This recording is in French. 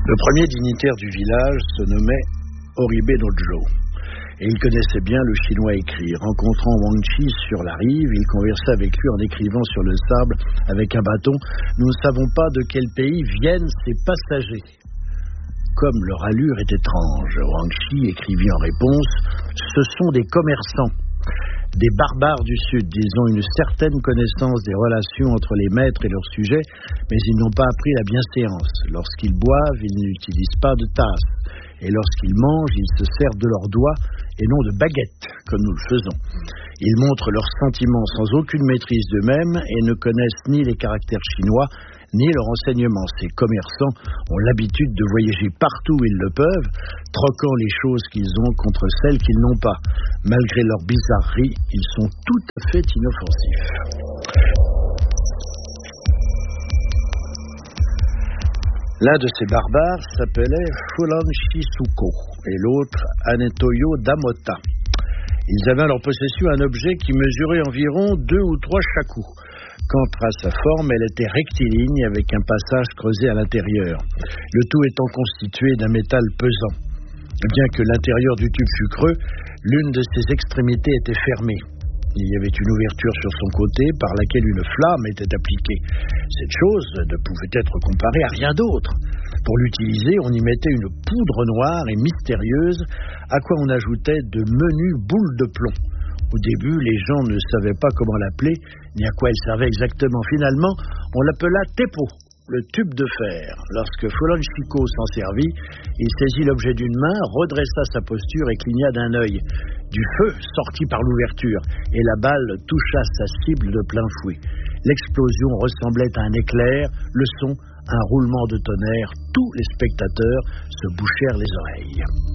Le premier dignitaire du village se nommait Oribe Nojo. Et il connaissait bien le chinois écrit. Rencontrant Wang Chi sur la rive, il conversa avec lui en écrivant sur le sable avec un bâton. Nous ne savons pas de quel pays viennent ces passagers. Comme leur allure est étrange, Wang Chi écrivit en réponse, ce sont des commerçants. Des barbares du Sud, ils ont une certaine connaissance des relations entre les maîtres et leurs sujets, mais ils n'ont pas appris la bienséance. Lorsqu'ils boivent, ils n'utilisent pas de tasse. Et lorsqu'ils mangent, ils se servent de leurs doigts et non de baguettes, comme nous le faisons. Ils montrent leurs sentiments sans aucune maîtrise d'eux-mêmes et ne connaissent ni les caractères chinois, ni leur enseignement. Ces commerçants ont l'habitude de voyager partout où ils le peuvent, troquant les choses qu'ils ont contre celles qu'ils n'ont pas. Malgré leur bizarrerie, ils sont tout à fait inoffensifs. L'un de ces barbares s'appelait Fulan Shisuko et l'autre Anetoyo Damota. Ils avaient en leur possession un objet qui mesurait environ 2 ou 3 shaku. Quant à sa forme, elle était rectiligne avec un passage creusé à l'intérieur, le tout étant constitué d'un métal pesant. Bien que l'intérieur du tube fût creux, l'une de ses extrémités était fermée. Il y avait une ouverture sur son côté par laquelle une flamme était appliquée. Cette chose ne pouvait être comparée à rien d'autre. Pour l'utiliser, on y mettait une poudre noire et mystérieuse, à quoi on ajoutait de menues boules de plomb. Au début, les gens ne savaient pas comment l'appeler, ni à quoi elle servait exactement. Finalement, on l'appela Tepo, le tube de fer. Lorsque Fulan Shiko s'en servit, il saisit l'objet d'une main, redressa sa posture et cligna d'un œil. Du feu sortit par l'ouverture, et la balle toucha sa cible de plein fouet. L'explosion ressemblait à un éclair, le son, un roulement de tonnerre. Tous les spectateurs se bouchèrent les oreilles.